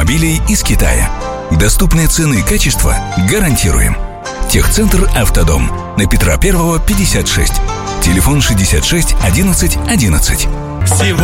автомобилей из Китая. Доступные цены и качество гарантируем. Техцентр «Автодом» на Петра Первого, 56. Телефон 66 11 11.